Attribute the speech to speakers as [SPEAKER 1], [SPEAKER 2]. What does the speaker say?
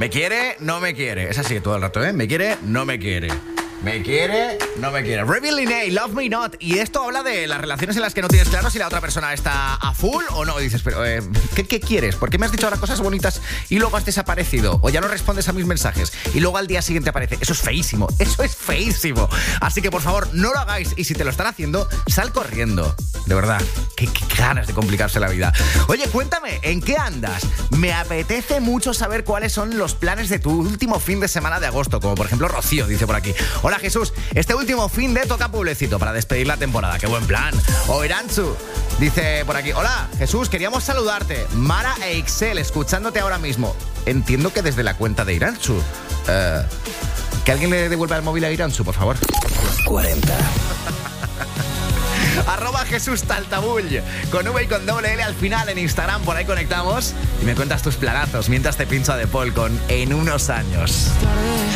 [SPEAKER 1] ¿Me quiere? No me quiere. Es así todo el rato, ¿eh? ¿Me quiere? No me quiere. ¿Me quiere? No me quiere. Rebel Linney, Love Me Not. Y esto habla de las relaciones en las que no tienes claro si la otra persona está a full o no. Y dices, pero ¿qué quieres? ¿Por qué me has dicho ahora cosas bonitas y luego has desaparecido? O ya no respondes a mis mensajes y luego al día siguiente aparece. Eso es feísimo. Eso es feísimo. Así que por favor, no lo hagáis. Y si te lo están haciendo, sal corriendo. De verdad, qué ganas de complicarse la vida. Oye, cuéntame, ¿en qué andas? Me apetece mucho saber cuáles son los planes de tu último fin de semana de agosto. Como por ejemplo Rocío, dice por aquí. Hola Jesús, este último fin de toca pueblecito para despedir la temporada. ¡Qué buen plan! O Iranzu dice por aquí. Hola Jesús, queríamos saludarte. Mara e Ixel, escuchándote ahora mismo. Entiendo que desde la cuenta de Iranzu. Que alguien le devuelva el móvil a Iranzu, por favor.
[SPEAKER 2] 40.
[SPEAKER 1] @Jesús Taltabull, con V y con doble L al final en Instagram, por ahí conectamos y me cuentas tus planazos mientras te pincho a De Paul con En unos años.